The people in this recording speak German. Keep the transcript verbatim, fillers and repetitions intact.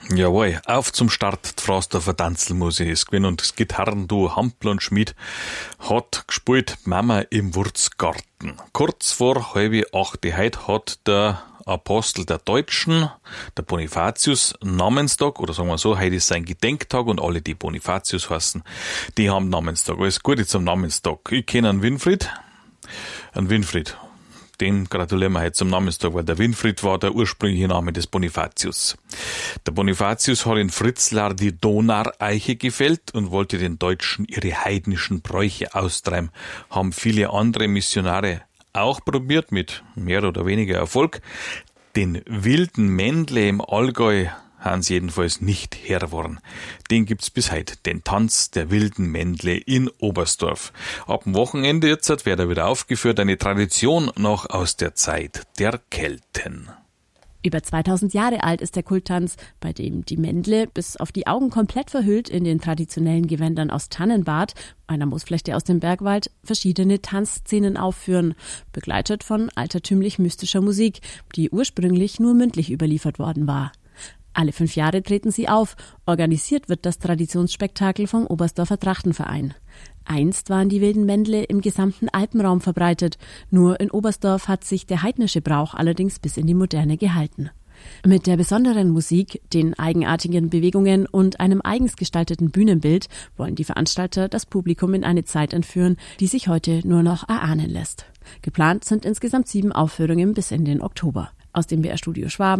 Jawohl, auf zum Start, die Frostorfer Tanzelmusik ist gewesen und das Gitarrenduo Hampl und Schmid hat gespielt Mama im Wurzgarten. Kurz vor halb acht heute hat der Apostel der Deutschen, der Bonifatius, Namenstag, oder sagen wir so, heute ist sein Gedenktag und alle, die Bonifatius heißen, die haben Namenstag. Alles Gute zum Namenstag. Ich kenne einen Winfried, einen Winfried. Den gratulieren wir heute zum Namenstag, weil der Winfried war der ursprüngliche Name des Bonifatius. Der Bonifatius hat in Fritzlar die Donareiche gefällt und wollte den Deutschen ihre heidnischen Bräuche austreiben. Haben viele andere Missionare auch probiert, mit mehr oder weniger Erfolg. Den wilden Mändle im Allgäu haben sie jedenfalls nicht herworn. Den gibt's bis heute, den Tanz der wilden Mändle in Oberstdorf. Ab dem Wochenende jetzt wird er wieder aufgeführt, eine Tradition noch aus der Zeit der Kelten. Über zweitausend Jahre alt ist der Kulttanz, bei dem die Mändle bis auf die Augen komplett verhüllt in den traditionellen Gewändern aus Tannenbart, einer Moosflechte aus dem Bergwald, verschiedene Tanzszenen aufführen, begleitet von altertümlich mystischer Musik, die ursprünglich nur mündlich überliefert worden war. Alle fünf Jahre treten sie auf. Organisiert wird das Traditionsspektakel vom Oberstdorfer Trachtenverein. Einst waren die wilden Mändle im gesamten Alpenraum verbreitet. Nur in Oberstdorf hat sich der heidnische Brauch allerdings bis in die Moderne gehalten. Mit der besonderen Musik, den eigenartigen Bewegungen und einem eigens gestalteten Bühnenbild wollen die Veranstalter das Publikum in eine Zeit entführen, die sich heute nur noch erahnen lässt. Geplant sind insgesamt sieben Aufführungen bis in den Oktober. Aus dem B R-Studio Schwaben